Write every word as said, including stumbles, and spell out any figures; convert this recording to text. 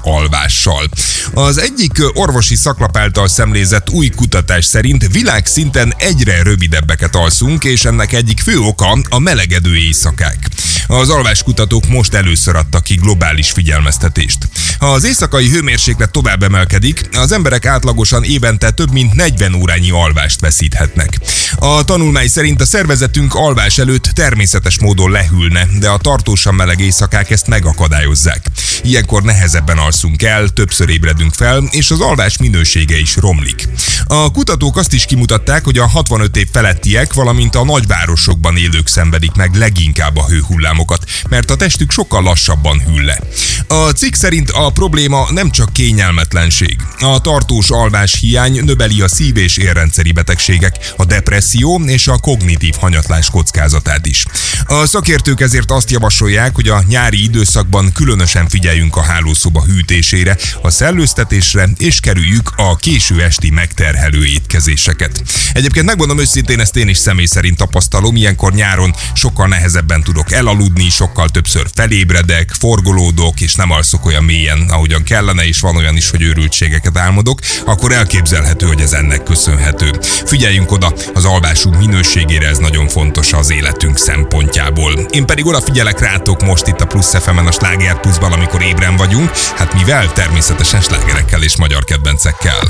alvással. Az egyik orvosi szaklap által szemlézett új kutatás szerint világszinten egyre rövidebbeket alszunk, és ennek egyik fő oka a melegedő éjszakák. Az alváskutatók most először adtak ki globális figyelmeztetést. Ha az éjszakai hőmérséklet tovább emelkedik, az emberek átlagosan évente több mint negyven órányi alvást veszíthetnek. A tanulmány szerint a szervezetünk alvás előtt természetes módon lehűlne, de a tartósan meleg éjszakák ezt megakadályozzák. Ilyenkor nehezebben alszunk el, többször ébredünk fel, és az alvás minősége is romlik. A kutatók azt is kimutatták, hogy a hatvanöt év felettiek, valamint a nagyvárosokban élők szenvedik meg leginkább a hőhullámokat, mert a testük sokkal lassabban hűl le. A cikk szerint a probléma nem csak kényelmetlenség. A tartós alvás hiány növeli a szív- és érrendszeri betegségek, a depresszió és a kognitív hanyatlás kockázatát is. A szakértők ezért azt javasolják, hogy a nyári időszakban különösen figyeljünk a hálószoba hűtésére, a szellőztetésre, és kerüljük a késő esti megterhelő étkezéseket. Egyébként megmondom őszintén, ezt én is személy szerint tapasztalom, ilyenkor nyáron sokkal nehezebben tudok elaludni, sokkal többször felébredek, forgolódok, és nem alszok olyan mélyen, ahogyan kellene, és van olyan is, hogy őrültségeket álmodok, akkor elképzelhető, hogy ez ennek köszönhető. Figyeljünk oda az alvásunk minőségére, ez nagyon fontos az életünk szempontjából. Én pedig odafigyelek rátok most itt a Plusz ef emen a Sláger Pluszban, amikor ébren vagyunk, hát mivel természetesen slágerekkel és magyar kedvencekkel.